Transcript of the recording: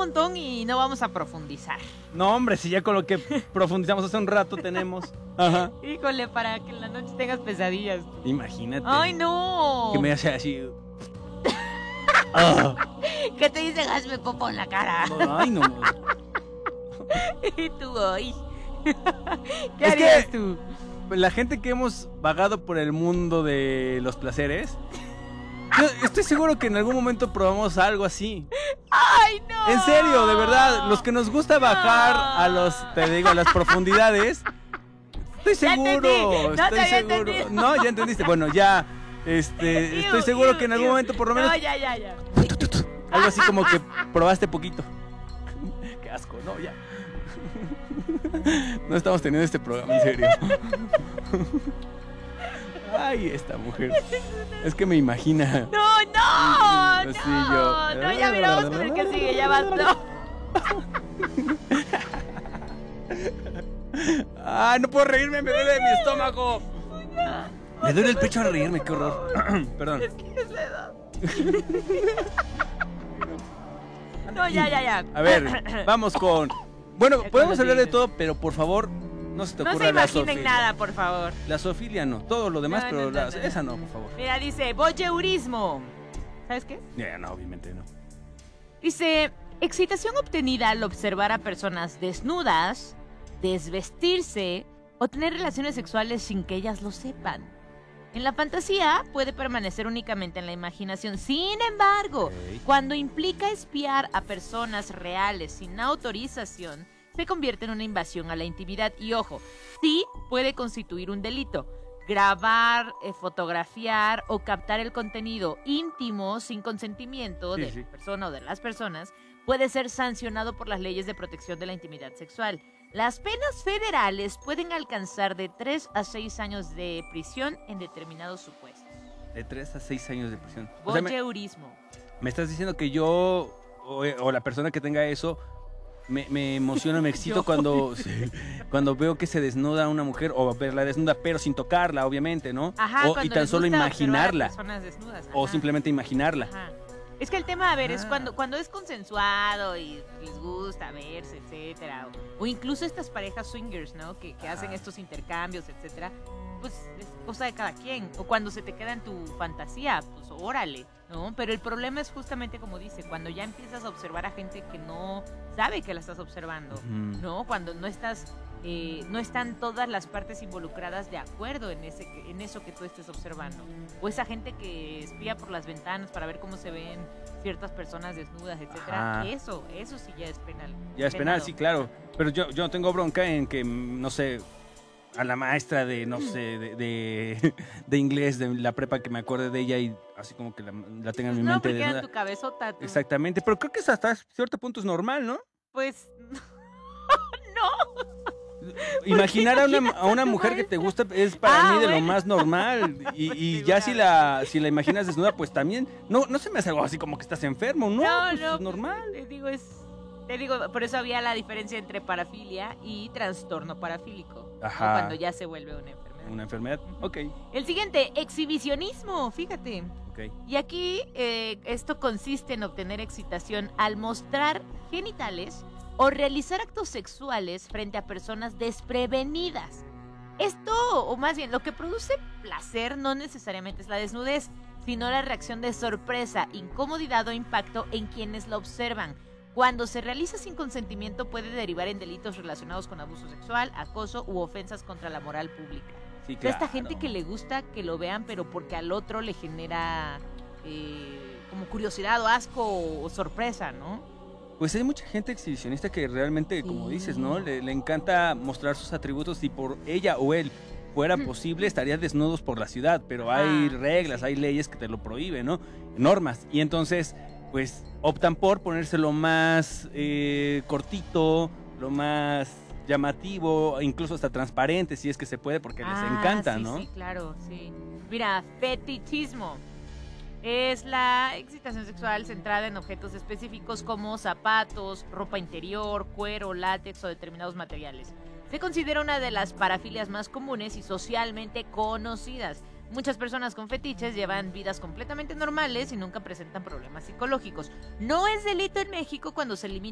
montón y no vamos a profundizar. No, hombre, si ya con lo que profundizamos hace un rato tenemos. Ajá. Híjole, para que en la noche tengas pesadillas. Imagínate. ¡Ay, no! Que me hace así. ¿Qué te dicen? Hazme popo en la cara. Ay, no. Y tú, ay. ¿Qué Es harías que- tú? La gente que hemos vagado por el mundo de los placeres, yo estoy seguro que en algún momento probamos algo así. ¡Ay, no! En serio, de verdad, los que nos gusta bajar a a las profundidades, estoy Ya seguro, entendí. No te estoy había seguro. entendido. No, ya entendiste. Bueno, ya, estoy seguro que en algún momento por lo menos No, ya. algo así como que probaste poquito. Qué asco, no, ya. No estamos teniendo este programa en serio. Ay, esta mujer. Es que me imagina. No, Sí, yo. no, ya miramos con el que sigue, ya basta. ¡Ah, no puedo reírme! ¡Me duele mi estómago! Me duele el pecho al reírme, qué horror. Perdón. Es que es la edad. No, ya. A ver, vamos con. Bueno, Ya podemos cuando hablar de dices. todo, pero por favor, no se te No ocurra se la imaginen zoofilia. nada, por favor. La zoofilia no, todo lo demás, No, pero no. esa no, por favor. Mira, dice, voyeurismo. ¿Sabes qué? Ya, no, obviamente no. Dice, excitación obtenida al observar a personas desnudas, desvestirse o tener relaciones sexuales sin que ellas lo sepan. En la fantasía puede permanecer únicamente en la imaginación. Sin embargo, Ok. cuando implica espiar a personas reales sin autorización, se convierte en una invasión a la intimidad. Y ojo, sí puede constituir un delito. Grabar, fotografiar o captar el contenido íntimo sin consentimiento de Sí. la persona o de las personas puede ser sancionado por las leyes de protección de la intimidad sexual. Las penas federales pueden alcanzar de 3 a 6 años de prisión en determinados supuestos. De 3 a 6 años de prisión. O sea, Voyeurismo. me estás diciendo que yo, o la persona que tenga eso, me emociona, me excito Yo. cuando veo que se desnuda una mujer, o verla desnuda, pero sin tocarla, obviamente, ¿no? Ajá, Y cuando tan les solo gusta observar a imaginarla. personas desnudas. O Ajá. simplemente imaginarla. Ajá. Es que el tema, a ver, es Ah. cuando es consensuado y les gusta verse, etcétera. O incluso estas parejas swingers, ¿no? Que hacen Ajá. estos intercambios, etcétera. Pues es cosa de cada quien. O cuando se te queda en tu fantasía, pues órale, ¿no? Pero el problema es justamente como dice, cuando ya empiezas a observar a gente que no sabe que la estás observando, Ujú. ¿no? Cuando no están todas las partes involucradas de acuerdo en eso que tú estés observando. O esa gente que espía por las ventanas para ver cómo se ven ciertas personas desnudas, etcétera. Ajá. Eso sí ya es penal. Ya es penal, penado. sí, claro. Pero yo no tengo bronca en que, no sé, a la maestra de, no sé, de inglés, de la prepa, que me acuerde de ella y así como que la tenga en mi No, mente porque en desnuda. tu cabezota. tú. Exactamente, pero creo que es hasta cierto punto es normal, ¿no? Pues no. Imaginar a imaginas una a tu mujer que te maestra? gusta es para mí de lo Bueno. más normal. Y Sí, ya bueno. si la imaginas desnuda, pues también, no se me hace algo así como que estás enfermo, ¿no? Pues es pues, normal. Te digo, por eso había la diferencia entre parafilia y trastorno parafílico. ¿no? Ajá. Cuando ya se vuelve una enfermedad. Una enfermedad, ok, El siguiente, exhibicionismo, fíjate. ok. Y aquí esto consiste en obtener excitación al mostrar genitales o realizar actos sexuales frente a personas desprevenidas. Esto, o más bien, lo que produce placer no necesariamente es la desnudez, sino la reacción de sorpresa, incomodidad o impacto en quienes lo observan. Cuando se realiza sin consentimiento puede derivar en delitos relacionados con abuso sexual, acoso u ofensas contra la moral pública. Sí, O sea, esta claro. gente que le gusta que lo vean, pero porque al otro le genera como curiosidad o asco o sorpresa, ¿no? Pues hay mucha gente exhibicionista que realmente, como Sí. dices, ¿no? Le encanta mostrar sus atributos y por ella o él fuera posible estarían desnudos por la ciudad, pero hay reglas, sí. hay leyes que te lo prohíben, ¿no? Normas. Y entonces, pues optan por ponerse lo más cortito, lo más llamativo, incluso hasta transparente, si es que se puede, porque les encanta, sí, ¿no? Sí, claro, sí. Mira, fetichismo. Es la excitación sexual centrada en objetos específicos como zapatos, ropa interior, cuero, látex o determinados materiales. Se considera una de las parafilias más comunes y socialmente conocidas. Muchas personas con fetiches llevan vidas completamente normales y nunca presentan problemas psicológicos. No es delito en México cuando se limita